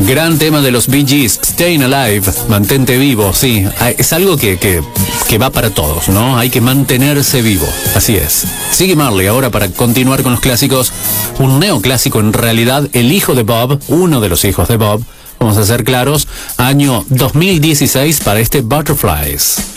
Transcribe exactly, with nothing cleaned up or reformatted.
Gran tema de los Bee Gees, Staying Alive, mantente vivo, sí, es algo que, que, que va para todos, ¿no? Hay que mantenerse vivo, así es. Ziggy Marley, ahora para continuar con los clásicos, un neoclásico en realidad, el hijo de Bob, uno de los hijos de Bob, vamos a ser claros, año dos mil dieciséis para este Butterflies.